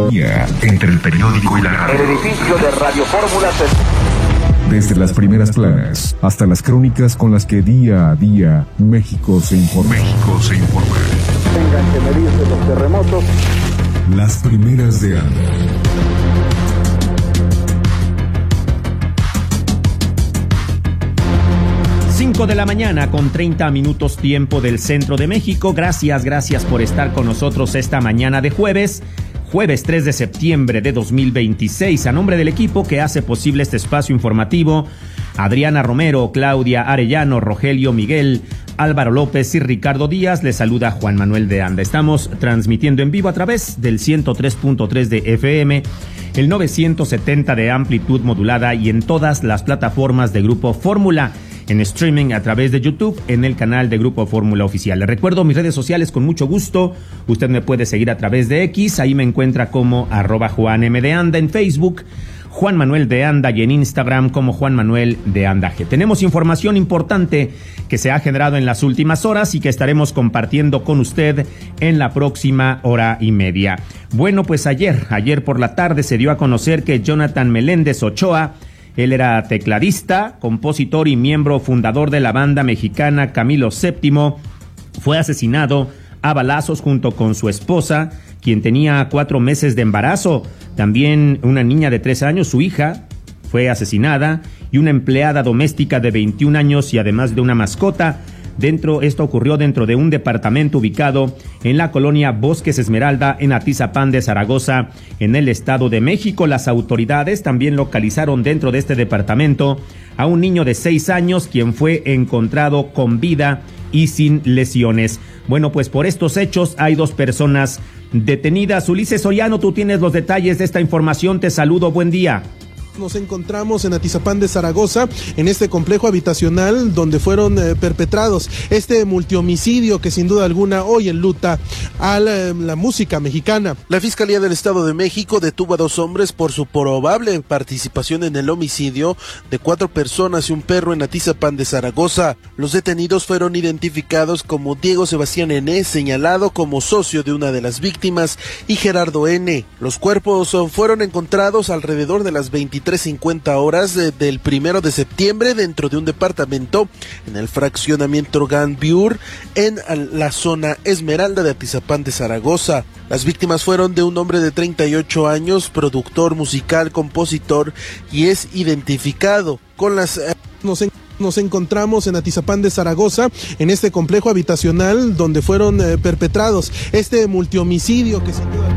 Entre el periódico y la radio. El edificio de Radio Fórmula Desde las primeras planas hasta las crónicas con las que día a día México se informa. Tengan que medirse los terremotos. Las primeras de ANDA. 5 de la mañana con 30 minutos tiempo del centro de México. Gracias por estar con nosotros esta mañana de jueves 3 de septiembre de 2026. A nombre del equipo que hace posible este espacio informativo, Adriana Romero, Claudia Arellano, Rogelio Miguel, Álvaro López y Ricardo Díaz, les saluda Juan Manuel de Anda. Estamos transmitiendo en vivo a través del 103.3 de FM, el 970 de amplitud modulada y en todas las plataformas de Grupo Fórmula. En streaming a través de YouTube, en el canal de Grupo Fórmula Oficial. Le recuerdo mis redes sociales con mucho gusto. Usted me puede seguir a través de X, ahí me encuentra como @JuanMDeAnda en Facebook, Juan Manuel de Anda, y en Instagram como Juan Manuel de Anda G. Tenemos información importante que se ha generado en las últimas horas y que estaremos compartiendo con usted en la próxima hora y media. Bueno, pues ayer por la tarde se dio a conocer que Jonathan Meléndez Ochoa, él era tecladista, compositor y miembro fundador de la banda mexicana Camilo VII, fue asesinado a balazos junto con su esposa, quien tenía 4 meses de embarazo. También una niña de 3 años, su hija, fue asesinada, y una empleada doméstica de 21 años y además de una mascota. Esto ocurrió dentro de un departamento ubicado en la colonia Bosques Esmeralda, en Atizapán de Zaragoza, en el Estado de México. Las autoridades también localizaron dentro de este departamento a un niño de 6 años, quien fue encontrado con vida y sin lesiones. Bueno, pues por estos hechos hay 2 personas detenidas. Ulises Soriano, tú tienes los detalles de esta información. Te saludo, buen día. Nos encontramos en Atizapán de Zaragoza, en este complejo habitacional donde fueron perpetrados este multihomicidio que sin duda alguna hoy enluta a la música mexicana. La Fiscalía del Estado de México detuvo a 2 hombres por su probable participación en el homicidio de 4 personas y un perro en Atizapán de Zaragoza. Los detenidos fueron identificados como Diego Sebastián N., señalado como socio de una de las víctimas, y Gerardo N. Los cuerpos fueron encontrados alrededor de las 23:50 horas del 1 de septiembre dentro de un departamento en el fraccionamiento Ganbiur, en la zona Esmeralda de Atizapán de Zaragoza. Las víctimas fueron de un hombre de 38 años, productor musical, compositor, y es identificado con las... Nos encontramos en Atizapán de Zaragoza, en este complejo habitacional donde fueron perpetrados este multihomicidio que sin duda...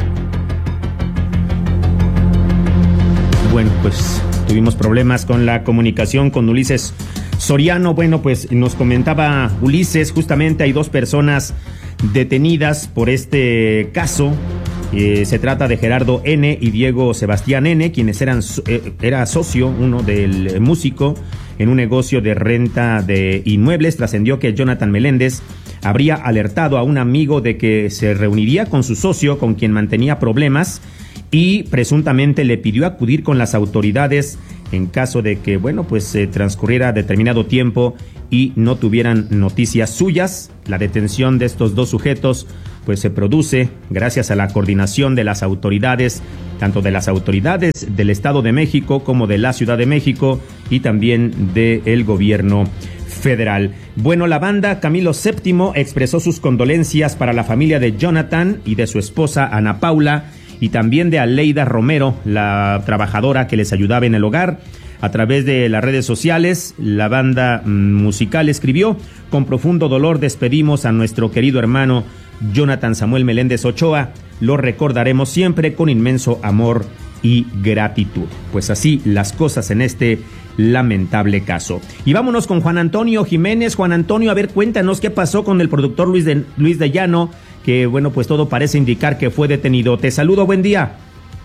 Bueno, pues tuvimos problemas con la comunicación con Ulises Soriano. Bueno, pues nos comentaba Ulises, justamente hay 2 personas detenidas por este caso. Se trata de Gerardo N. y Diego Sebastián N., quienes era socio, uno del músico, en un negocio de renta de inmuebles. Trascendió que Jonathan Meléndez habría alertado a un amigo de que se reuniría con su socio, con quien mantenía problemas, y presuntamente le pidió acudir con las autoridades en caso de que, bueno, pues transcurriera determinado tiempo y no tuvieran noticias suyas. La detención de estos 2 sujetos pues se produce gracias a la coordinación de las autoridades, tanto de las autoridades del Estado de México como de la Ciudad de México y también del gobierno federal. Bueno, la banda Camilo VII expresó sus condolencias para la familia de Jonathan y de su esposa Ana Paula, y también de Aleida Romero, la trabajadora que les ayudaba en el hogar. A través de las redes sociales, la banda musical escribió: con profundo dolor despedimos a nuestro querido hermano Jonathan Samuel Meléndez Ochoa. Lo recordaremos siempre con inmenso amor y gratitud. Pues así las cosas en este lamentable caso. Y vámonos con Juan Antonio Jiménez. Juan Antonio, a ver, cuéntanos qué pasó con el productor Luis de Llano, que bueno, pues todo parece indicar que fue detenido. Te saludo, buen día.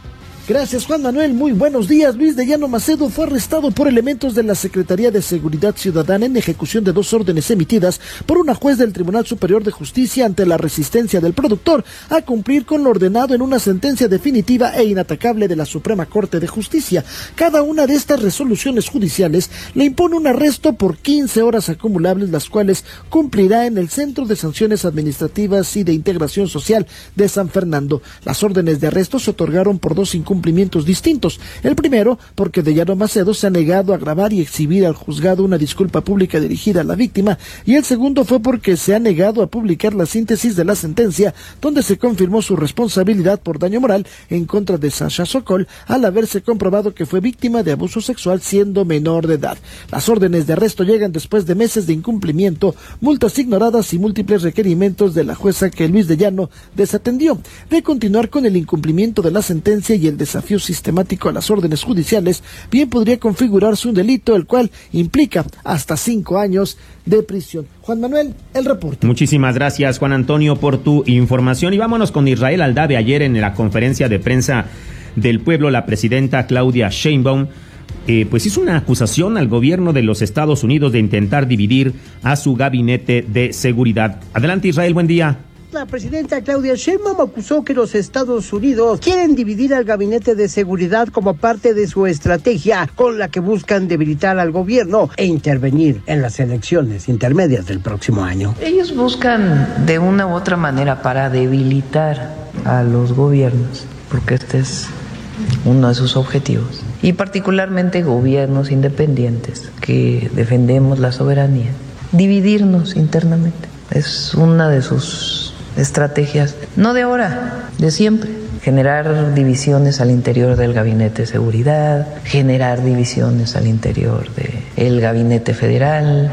Gracias, Juan Manuel. Muy buenos días. Luis de Llano Macedo fue arrestado por elementos de la Secretaría de Seguridad Ciudadana en ejecución de 2 órdenes emitidas por una juez del Tribunal Superior de Justicia ante la resistencia del productor a cumplir con lo ordenado en una sentencia definitiva e inatacable de la Suprema Corte de Justicia. Cada una de estas resoluciones judiciales le impone un arresto por 15 horas acumulables, las cuales cumplirá en el Centro de Sanciones Administrativas y de Integración Social de San Fernando. Las órdenes de arresto se otorgaron por 2 incumplimientos distintos. El primero, porque de Llano Macedo se ha negado a grabar y exhibir al juzgado una disculpa pública dirigida a la víctima, y el segundo fue porque se ha negado a publicar la síntesis de la sentencia, donde se confirmó su responsabilidad por daño moral en contra de Sasha Sokol, al haberse comprobado que fue víctima de abuso sexual siendo menor de edad. Las órdenes de arresto llegan después de meses de incumplimiento, multas ignoradas y múltiples requerimientos de la jueza que Luis de Llano desatendió. De continuar con el incumplimiento de la sentencia y el desafío sistemático a las órdenes judiciales, bien podría configurarse un delito el cual implica hasta 5 años de prisión. Juan Manuel, el reporte. Muchísimas gracias, Juan Antonio, por tu información. Y vámonos con Israel Aldave. Ayer en la conferencia de prensa del pueblo, la presidenta Claudia Sheinbaum pues hizo una acusación al gobierno de los Estados Unidos de intentar dividir a su gabinete de seguridad. Adelante, Israel, buen día. La presidenta Claudia Sheinbaum acusó que los Estados Unidos quieren dividir al gabinete de seguridad como parte de su estrategia con la que buscan debilitar al gobierno e intervenir en las elecciones intermedias del próximo año. Ellos buscan de una u otra manera para debilitar a los gobiernos, porque este es uno de sus objetivos, y particularmente gobiernos independientes que defendemos la soberanía, dividirnos internamente. Es una de sus estrategias, no de ahora, de siempre. Generar divisiones al interior del gabinete de seguridad, generar divisiones al interior del gabinete federal.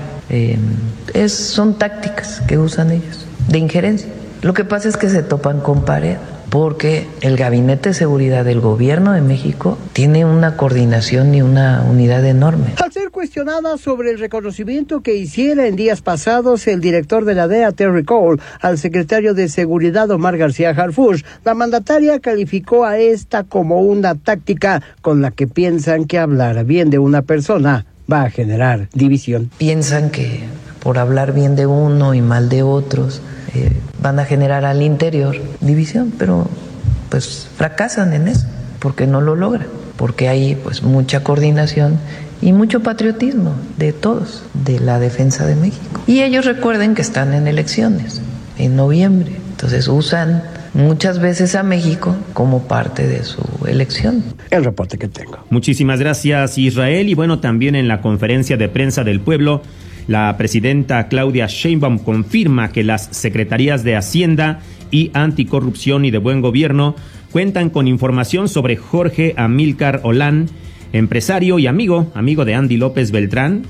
Son tácticas que usan ellos, de injerencia. Lo que pasa es que se topan con pared, porque el Gabinete de Seguridad del Gobierno de México tiene una coordinación y una unidad enorme. Al ser cuestionada sobre el reconocimiento que hiciera en días pasados el director de la DEA, Terry Cole, al secretario de Seguridad, Omar García Harfuch, la mandataria calificó a esta como una táctica con la que piensan que hablar bien de una persona va a generar división. Piensan que por hablar bien de uno y mal de otros, van a generar al interior división, pero pues fracasan en eso, porque no lo logran, porque hay pues mucha coordinación y mucho patriotismo de todos, de la defensa de México. Y ellos recuerden que están en elecciones, en noviembre, entonces usan muchas veces a México como parte de su elección. El reporte que tengo. Muchísimas gracias, Israel. Y bueno, también en la conferencia de prensa del pueblo, la presidenta Claudia Sheinbaum confirma que las secretarías de Hacienda y Anticorrupción y de Buen Gobierno cuentan con información sobre Jorge Amílcar Olán, empresario y amigo de Andy López Beltrán.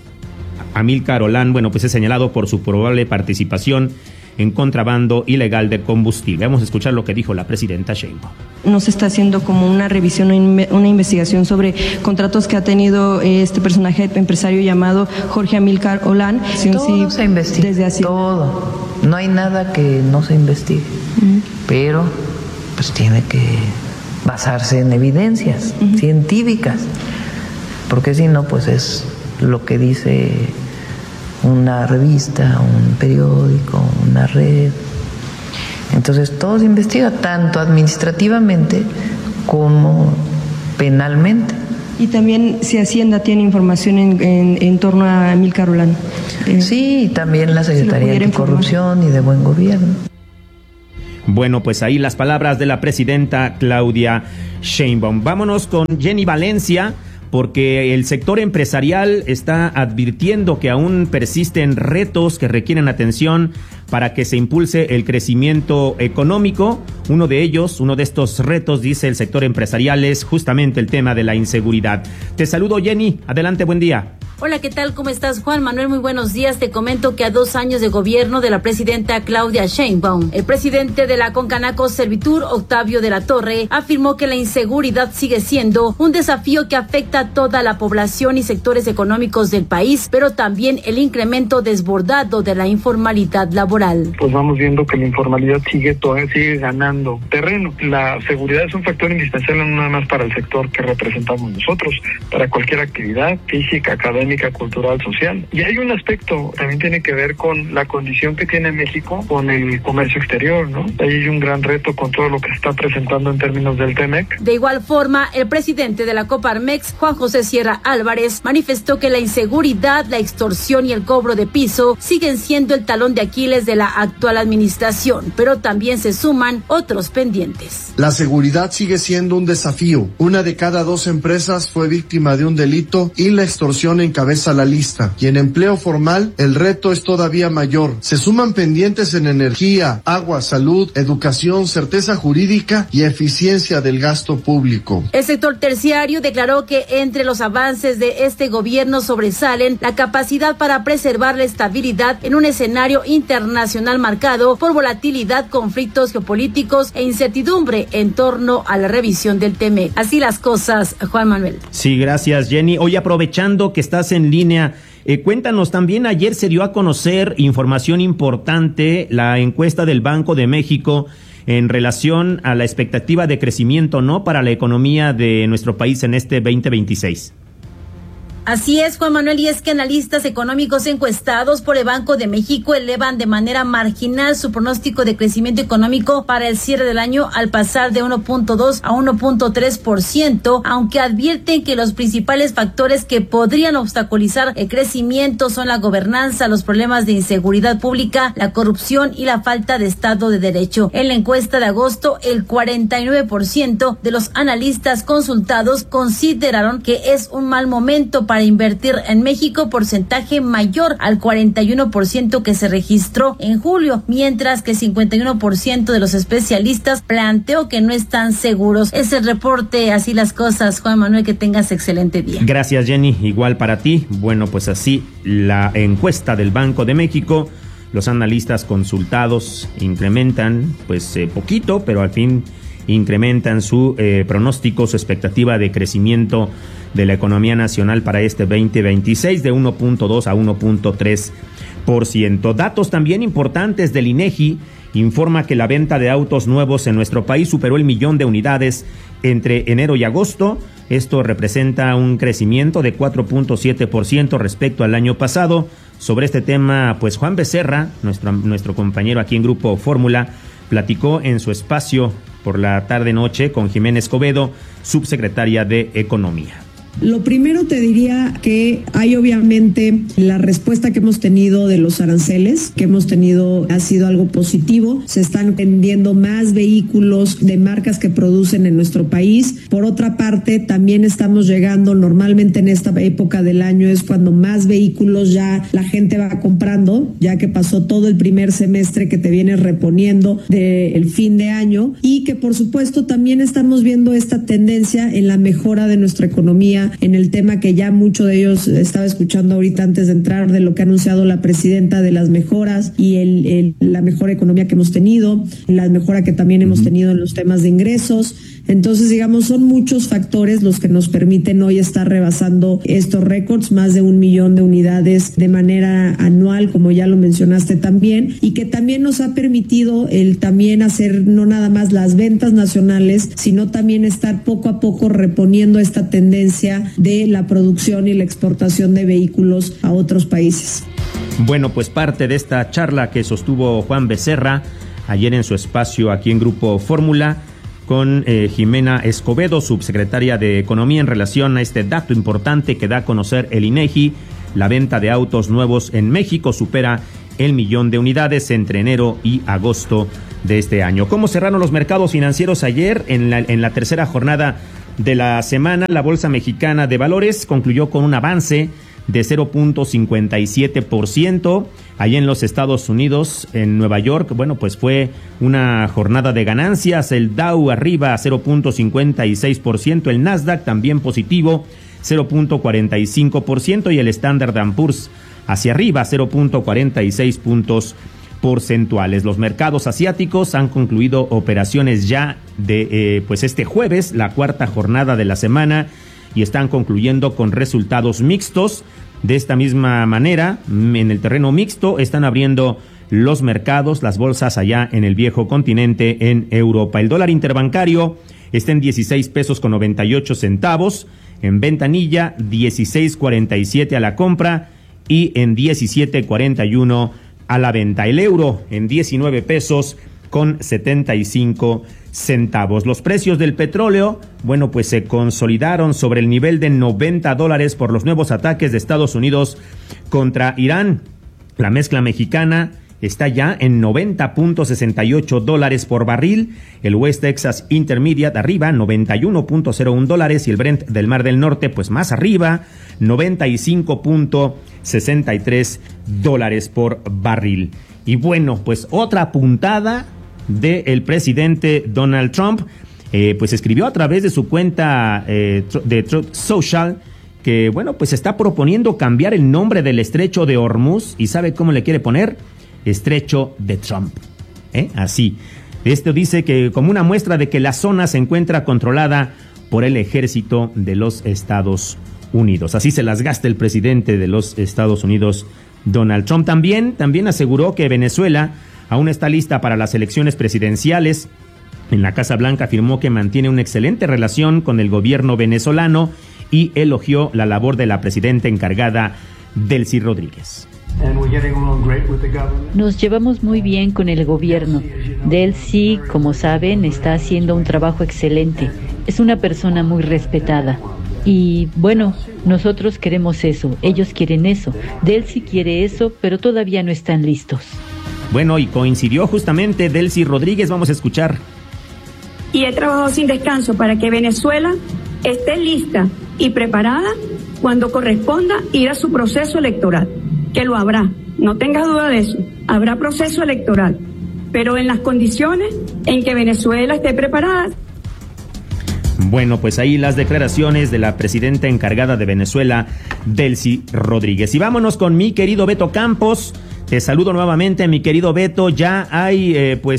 Amílcar Olán, bueno, pues es señalado por su probable participación en contrabando ilegal de combustible. Vamos a escuchar lo que dijo la presidenta Sheinbaum. No se está haciendo como una revisión, una investigación sobre contratos que ha tenido este personaje empresario llamado Jorge Amílcar Olán. Todo se investiga, desde así. Todo. No hay nada que no se investigue, pero pues tiene que basarse en evidencias científicas, porque si no, pues es lo que dice una revista, un periódico, una red. Entonces todo se investiga, tanto administrativamente como penalmente. Y también si Hacienda tiene información en torno a Amílcar Olán. Sí, también la Secretaría de Anticorrupción y de Buen Gobierno. Bueno, pues ahí las palabras de la presidenta Claudia Sheinbaum. Vámonos con Jenny Valencia, porque el sector empresarial está advirtiendo que aún persisten retos que requieren atención para que se impulse el crecimiento económico. Uno de estos retos, dice el sector empresarial, es justamente el tema de la inseguridad. Te saludo, Jenny. Adelante, buen día. Hola, ¿qué tal? ¿Cómo estás, Juan Manuel? Muy buenos días. Te comento que a 2 años de gobierno de la presidenta Claudia Sheinbaum, el presidente de la Concanaco Servitur, Octavio de la Torre, afirmó que la inseguridad sigue siendo un desafío que afecta a toda la población y sectores económicos del país, pero también el incremento desbordado de la informalidad laboral. Pues vamos viendo que la informalidad sigue ganando terreno. La seguridad es un factor indispensable no nada más para el sector que representamos nosotros, para cualquier actividad física, académica, cultural, social. Y hay un aspecto, también tiene que ver con la condición que tiene México con el comercio exterior, ¿no? Ahí hay un gran reto con todo lo que se está presentando en términos del TEMEC. De igual forma, el presidente de la Coparmex, Juan José Sierra Álvarez, manifestó que la inseguridad, la extorsión y el cobro de piso siguen siendo el talón de Aquiles de la actual administración, pero también se suman otros pendientes. La seguridad sigue siendo un desafío. 1 de cada 2 empresas fue víctima de un delito y la extorsión encabeza la lista. Y en empleo formal, el reto es todavía mayor. Se suman pendientes en energía, agua, salud, educación, certeza jurídica y eficiencia del gasto público. El sector terciario declaró que entre los avances de este gobierno sobresalen la capacidad para preservar la estabilidad en un escenario internacional marcado por volatilidad, conflictos geopolíticos e incertidumbre en torno a la revisión del TEMEC. Así las cosas, Juan Manuel. Sí, gracias, Jenny. Hoy, aprovechando que estás en línea, cuéntanos, también ayer se dio a conocer información importante, la encuesta del Banco de México en relación a la expectativa de crecimiento, ¿no?, para la economía de nuestro país en este 2026. Así es, Juan Manuel, y es que analistas económicos encuestados por el Banco de México elevan de manera marginal su pronóstico de crecimiento económico para el cierre del año al pasar de 1.2 a 1.3%, aunque advierten que los principales factores que podrían obstaculizar el crecimiento son la gobernanza, los problemas de inseguridad pública, la corrupción y la falta de Estado de Derecho. En la encuesta de agosto, el 49% de los analistas consultados consideraron que es un mal momento para invertir en México, porcentaje mayor al 41% que se registró en julio, mientras que 51% de los especialistas planteó que no están seguros. Es el reporte, así las cosas, Juan Manuel, que tengas excelente día. Gracias, Jenny, igual para ti. Bueno, pues así la encuesta del Banco de México, los analistas consultados incrementan, pues poquito, pero al fin incrementan su pronóstico, su expectativa de crecimiento de la economía nacional para este 2026 de 1.2 a 1.3%. Datos también importantes del INEGI informa que la venta de autos nuevos en nuestro país superó el 1,000,000 de unidades entre enero y agosto. Esto representa un crecimiento de 4.7% respecto al año pasado. Sobre este tema, pues Juan Becerra, nuestro compañero aquí en Grupo Fórmula, platicó en su espacio por la tarde-noche con Jimena Escobedo, subsecretaria de Economía. Lo primero te diría que hay obviamente la respuesta que hemos tenido de los aranceles, que hemos tenido ha sido algo positivo. Se están vendiendo más vehículos de marcas que producen en nuestro país. Por otra parte, también estamos llegando, normalmente en esta época del año es cuando más vehículos ya la gente va comprando, ya que pasó todo el primer semestre que te vienes reponiendo del fin de año, y que por supuesto también estamos viendo esta tendencia en la mejora de nuestra economía, en el tema que ya mucho de ellos estaba escuchando ahorita antes de entrar, de lo que ha anunciado la presidenta de las mejoras y la mejor economía que hemos tenido, la mejora que también hemos tenido en los temas de ingresos. Entonces, digamos, son muchos factores los que nos permiten hoy estar rebasando estos récords, más de 1,000,000 de unidades de manera anual, como ya lo mencionaste también, y que también nos ha permitido el también hacer no nada más las ventas nacionales, sino también estar poco a poco reponiendo esta tendencia de la producción y la exportación de vehículos a otros países. Bueno, pues parte de esta charla que sostuvo Juan Becerra ayer en su espacio aquí en Grupo Fórmula con Jimena Escobedo, subsecretaria de Economía, en relación a este dato importante que da a conocer el INEGI. La venta de autos nuevos en México supera el 1,000,000 de unidades entre enero y agosto de este año. ¿Cómo cerraron los mercados financieros ayer? En la tercera jornada de la semana, la Bolsa Mexicana de Valores concluyó con un avance de 0.57%. Allí en los Estados Unidos, en Nueva York, bueno, pues fue una jornada de ganancias. El Dow arriba 0.56%, el Nasdaq también positivo 0.45% y el Standard & Poor's hacia arriba 0.46 puntos porcentuales. Los mercados asiáticos han concluido operaciones ya de pues este jueves, la cuarta jornada de la semana, y están concluyendo con resultados mixtos. De esta misma manera, en el terreno mixto están abriendo los mercados, las bolsas allá en el viejo continente, en Europa. El dólar interbancario está en 16 pesos con 98 centavos, en ventanilla 16.47 a la compra y en 17.41 a la venta. El euro en 19 pesos con 75 centavos. Los precios del petróleo, bueno, pues se consolidaron sobre el nivel de $90 por los nuevos ataques de Estados Unidos contra Irán. La mezcla mexicana está ya en $90.68 por barril, el West Texas Intermediate arriba, $91.01, y el Brent del Mar del Norte, pues más arriba, $95.63 por barril. Y bueno, pues otra puntada del presidente Donald Trump, pues escribió a través de su cuenta de Truth Social que, bueno, pues está proponiendo cambiar el nombre del estrecho de Hormuz, y ¿sabe cómo le quiere poner? Estrecho de Trump, así. Esto dice que como una muestra de que la zona se encuentra controlada por el ejército de los Estados Unidos. Así se las gasta el presidente de los Estados Unidos, Donald Trump. También aseguró que Venezuela aún está lista para las elecciones presidenciales. En la Casa Blanca afirmó que mantiene una excelente relación con el gobierno venezolano y elogió la labor de la presidenta encargada, Delcy Rodríguez. Nos llevamos muy bien con el gobierno. Delcy, como saben, está haciendo un trabajo excelente. Es una persona muy respetada. Y bueno, nosotros queremos eso, ellos quieren eso. Delcy quiere eso, pero todavía no están listos. Bueno, y coincidió justamente Delcy Rodríguez, vamos a escuchar. Y he trabajado sin descanso para que Venezuela esté lista y preparada cuando corresponda ir a su proceso electoral. Que lo habrá, no tengas duda de eso, habrá proceso electoral, pero en las condiciones en que Venezuela esté preparada. Bueno, pues ahí las declaraciones de la presidenta encargada de Venezuela, Delcy Rodríguez. Y vámonos con mi querido Beto Campos. Te saludo nuevamente, mi querido Beto. Ya hay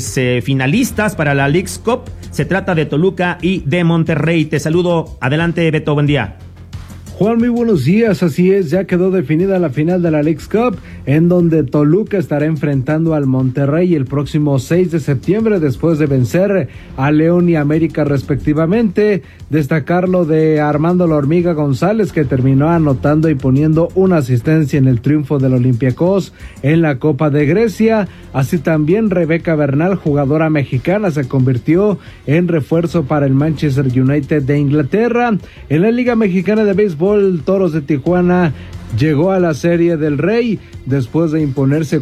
finalistas para la Leagues Cup. Se trata de Toluca y de Monterrey. Te saludo. Adelante, Beto, buen día. Juan, muy buenos días, así es, ya quedó definida la final de la Leagues Cup, en donde Toluca estará enfrentando al Monterrey el próximo 6 de septiembre, después de vencer a León y América respectivamente. Destacar lo de Armando La Hormiga González, que terminó anotando y poniendo una asistencia en el triunfo del Olympiacos en la Copa de Grecia. Así también Rebeca Bernal, jugadora mexicana, se convirtió en refuerzo para el Manchester United de Inglaterra. En la Liga Mexicana de Béisbol, Toros de Tijuana llegó a la Serie del Rey después de imponerse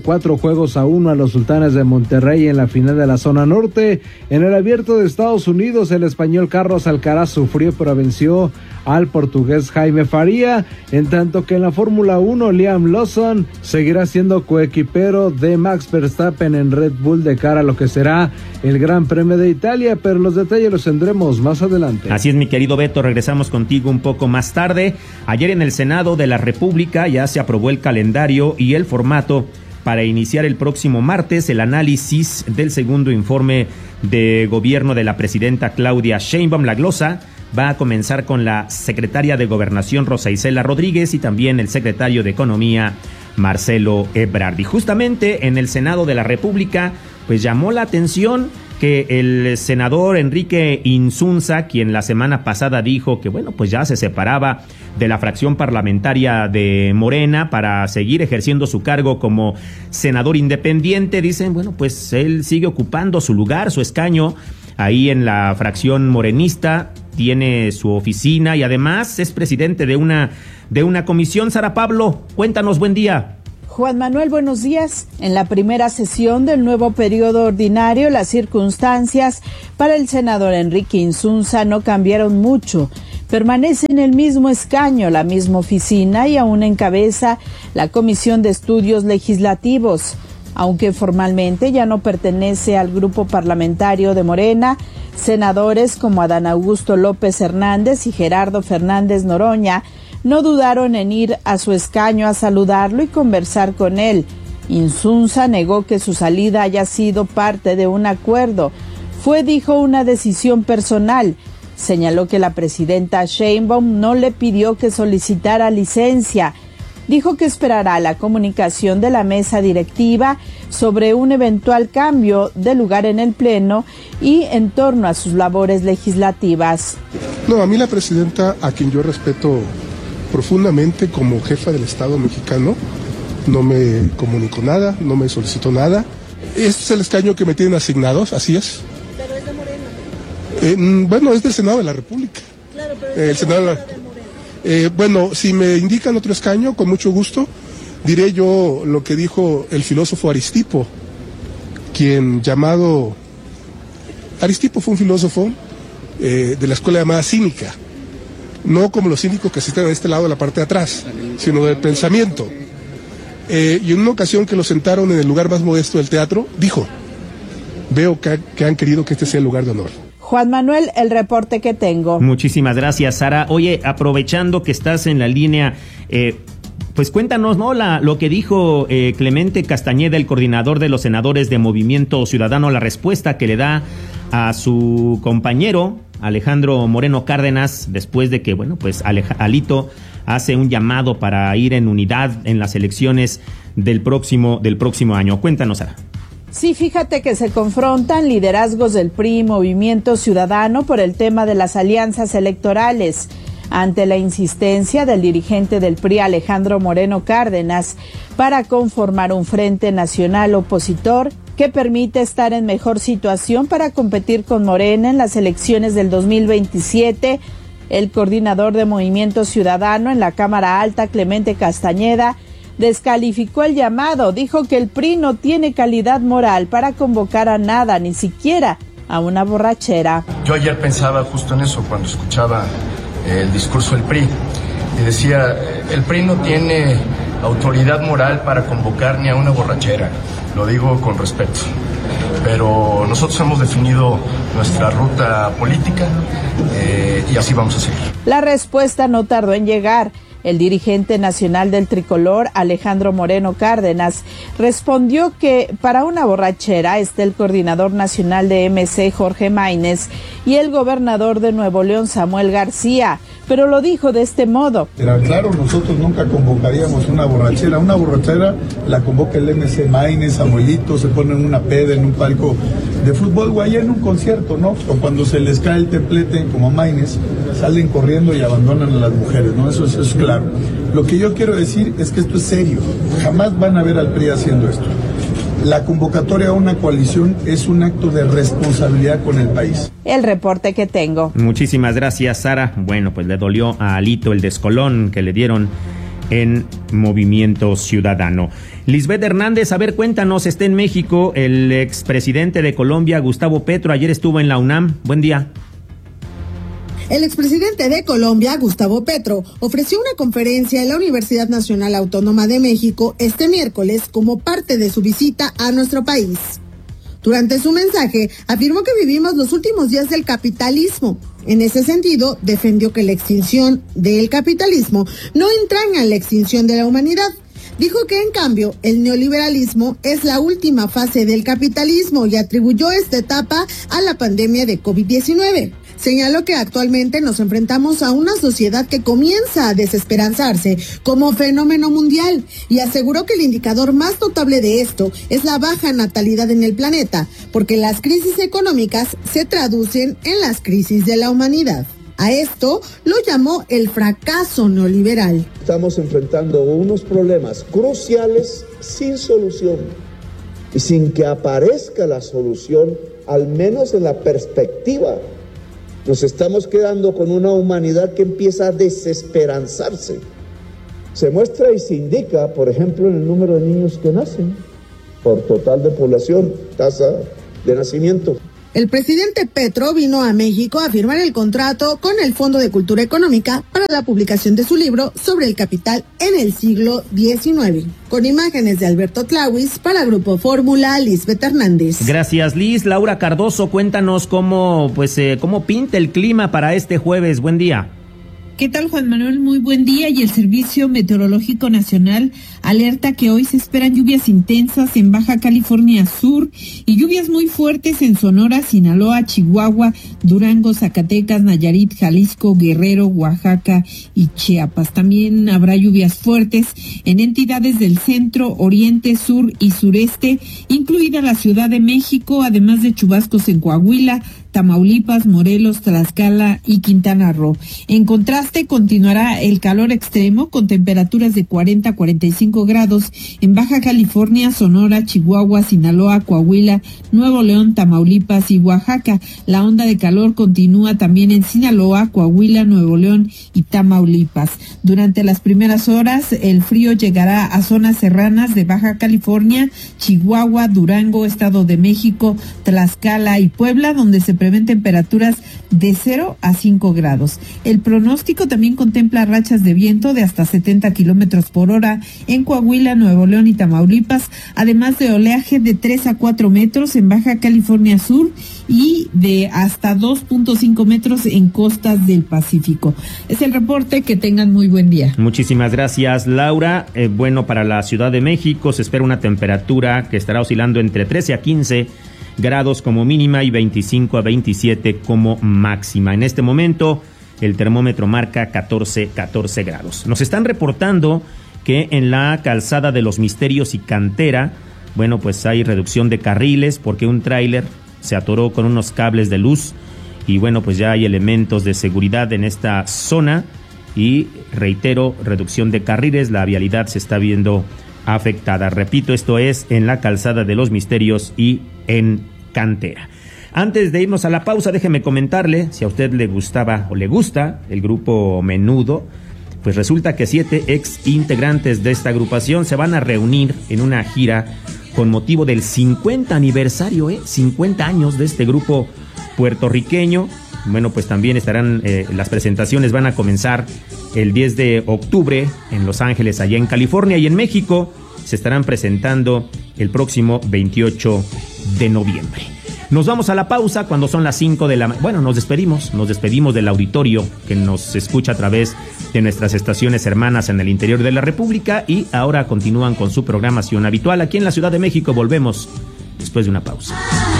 4-1 a los Sultanes de Monterrey en la final de la zona norte. En el Abierto de Estados Unidos, el español Carlos Alcaraz sufrió pero venció al portugués Jaime Faría, en tanto que en la Fórmula 1 Liam Lawson seguirá siendo coequipero de Max Verstappen en Red Bull de cara a lo que será el Gran Premio de Italia, pero los detalles los tendremos más adelante. Así es, mi querido Beto, regresamos contigo un poco más tarde. Ayer en el Senado de la República ya se aprobó el calendario y el formato para iniciar el próximo martes el análisis del segundo informe de gobierno de la presidenta Claudia Sheinbaum. La glosa va a comenzar con la secretaria de Gobernación Rosa Isela Rodríguez y también el secretario de Economía Marcelo Ebrard. Y justamente en el Senado de la República pues llamó la atención que el senador Enrique Insunza, quien la semana pasada dijo que bueno, pues ya se separaba de la fracción parlamentaria de Morena para seguir ejerciendo su cargo como senador independiente, dicen, bueno, pues él sigue ocupando su lugar, su escaño ahí en la fracción morenista, tiene su oficina y además es presidente de una comisión. Sara Pablo, cuéntanos, buen día. Juan Manuel, buenos días. En la primera sesión del nuevo periodo ordinario, las circunstancias para el senador Enrique Insunza no cambiaron mucho. Permanece en el mismo escaño, la misma oficina y aún encabeza la Comisión de Estudios Legislativos. Aunque formalmente ya no pertenece al grupo parlamentario de Morena, senadores como Adán Augusto López Hernández y Gerardo Fernández Noroña no dudaron en ir a su escaño a saludarlo y conversar con él. Insunza negó que su salida haya sido parte de un acuerdo. Fue, dijo, una decisión personal. Señaló que la presidenta Sheinbaum no le pidió que solicitara licencia. Dijo que esperará la comunicación de la mesa directiva sobre un eventual cambio de lugar en el Pleno y en torno a sus labores legislativas. No, a mí la presidenta, a quien yo respeto profundamente como jefa del Estado mexicano, no me comunicó nada, no me solicitó nada. Este es el escaño que me tienen asignados, así es. Pero es de Morena. Bueno, es del Senado de la República. Claro, pero el Senado de la... bueno, si me indican otro escaño, con mucho gusto, diré yo lo que dijo el filósofo Aristipo, quien llamado... Aristipo fue un filósofo de la escuela llamada cínica, no como los cínicos que se están en este lado de la parte de atrás, sino del pensamiento. Y en una ocasión que lo sentaron en el lugar más modesto del teatro, dijo, veo que han querido que este sea el lugar de honor. Juan Manuel, el reporte que tengo. Muchísimas gracias, Sara. Oye, aprovechando que estás en la línea, pues cuéntanos, ¿no? Lo que dijo Clemente Castañeda, el coordinador de los senadores de Movimiento Ciudadano, la respuesta que le da a su compañero Alejandro Moreno Cárdenas, después de que, bueno, pues Alito hace un llamado para ir en unidad en las elecciones del próximo año. Cuéntanos, Sara. Sí, fíjate que se confrontan liderazgos del PRI y Movimiento Ciudadano por el tema de las alianzas electorales. Ante la insistencia del dirigente del PRI, Alejandro Moreno Cárdenas, para conformar un frente nacional opositor que permite estar en mejor situación para competir con Morena en las elecciones del 2027, el coordinador de Movimiento Ciudadano en la Cámara Alta, Clemente Castañeda, descalificó el llamado, dijo que el PRI no tiene calidad moral para convocar a nada, ni siquiera a una borrachera. Yo ayer pensaba justo en eso cuando escuchaba el discurso del PRI y decía, el PRI no tiene autoridad moral para convocar ni a una borrachera, lo digo con respeto, pero nosotros hemos definido nuestra ruta política y así vamos a seguir. La respuesta no tardó en llegar. El dirigente nacional del tricolor, Alejandro Moreno Cárdenas, respondió que para una borrachera está el coordinador nacional de MC, Jorge Maínez, y el gobernador de Nuevo León, Samuel García, pero lo dijo de este modo. Era claro, nosotros nunca convocaríamos una borrachera la convoca el MC Maínez, Samuelito, se ponen una peda en un palco de fútbol o allá en un concierto, ¿no? O cuando se les cae el templete, como a Maínez, salen corriendo y abandonan a las mujeres, ¿no? Eso es claro. Lo que yo quiero decir es que esto es serio, jamás van a ver al PRI haciendo esto. La convocatoria a una coalición es un acto de responsabilidad con el país. El reporte que tengo. Muchísimas gracias, Sara. Bueno, pues le dolió a Alito el descolón que le dieron en Movimiento Ciudadano. Lisbeth Hernández, a ver, cuéntanos, está en México el expresidente de Colombia, Gustavo Petro, ayer estuvo en la UNAM. Buen día. El expresidente de Colombia, Gustavo Petro, ofreció una conferencia en la Universidad Nacional Autónoma de México este miércoles como parte de su visita a nuestro país. Durante su mensaje, afirmó que vivimos los últimos días del capitalismo. En ese sentido, defendió que la extinción del capitalismo no entraña en la extinción de la humanidad. Dijo que, en cambio, el neoliberalismo es la última fase del capitalismo y atribuyó esta etapa a la pandemia de COVID-19. Señaló que actualmente nos enfrentamos a una sociedad que comienza a desesperanzarse como fenómeno mundial y aseguró que el indicador más notable de esto es la baja natalidad en el planeta, porque las crisis económicas se traducen en las crisis de la humanidad. A esto lo llamó el fracaso neoliberal. Estamos enfrentando unos problemas cruciales sin solución y sin que aparezca la solución, al menos en la perspectiva. Nos estamos quedando con una humanidad que empieza a desesperanzarse. Se muestra y se indica, por ejemplo, en el número de niños que nacen por total de población, tasa de nacimiento. El presidente Petro vino a México a firmar el contrato con el Fondo de Cultura Económica para la publicación de su libro sobre el capital en el siglo XIX. Con imágenes de Alberto Tlauis para Grupo Fórmula, Lisbeth Hernández. Gracias, Liz. Laura Cardoso, cuéntanos cómo pinta el clima para este jueves. Buen día. ¿Qué tal, Juan Manuel? Muy buen día. Y el Servicio Meteorológico Nacional alerta que hoy se esperan lluvias intensas en Baja California Sur y lluvias muy fuertes en Sonora, Sinaloa, Chihuahua, Durango, Zacatecas, Nayarit, Jalisco, Guerrero, Oaxaca y Chiapas. También habrá lluvias fuertes en entidades del centro, oriente, sur y sureste, incluida la Ciudad de México, además de chubascos en Coahuila, Tamaulipas, Morelos, Tlaxcala y Quintana Roo. En contraste, continuará el calor extremo con temperaturas de 40 a 45 grados en Baja California, Sonora, Chihuahua, Sinaloa, Coahuila, Nuevo León, Tamaulipas y Oaxaca. La onda de calor continúa también en Sinaloa, Coahuila, Nuevo León y Tamaulipas. Durante las primeras horas, el frío llegará a zonas serranas de Baja California, Chihuahua, Durango, Estado de México, Tlaxcala y Puebla, donde se prevén temperaturas de 0 a 5 grados. El pronóstico también contempla rachas de viento de hasta 70 kilómetros por hora en Coahuila, Nuevo León y Tamaulipas, además de oleaje de 3 a 4 metros en Baja California Sur y de hasta 2.5 metros en costas del Pacífico. Es el reporte, que tengan muy buen día. Muchísimas gracias, Laura. Bueno, para la Ciudad de México se espera una temperatura que estará oscilando entre 13 a 15 grados como mínima y 25 a 27 como máxima. En este momento el termómetro marca 14 grados. Nos están reportando que en la calzada de Los Misterios y Cantera, bueno, pues hay reducción de carriles porque un tráiler se atoró con unos cables de luz y bueno, pues ya hay elementos de seguridad en esta zona y reitero, reducción de carriles, la vialidad se está viendo afectada. Repito, esto es en la calzada de Los Misterios y en Cantera. Antes de irnos a la pausa, déjeme comentarle, si a usted le gustaba o le gusta el grupo Menudo, pues resulta que 7 ex integrantes de esta agrupación se van a reunir en una gira con motivo del 50 aniversario, 50 años de este grupo puertorriqueño. Bueno, pues también estarán, las presentaciones van a comenzar el 10 de octubre en Los Ángeles, allá en California, y en México se estarán presentando el próximo 28 de noviembre. Nos vamos a la pausa cuando son las 5 de la mañana. Bueno, nos despedimos del auditorio que nos escucha a través de nuestras estaciones hermanas en el interior de la República y ahora continúan con su programación habitual aquí en la Ciudad de México. Volvemos después de una pausa.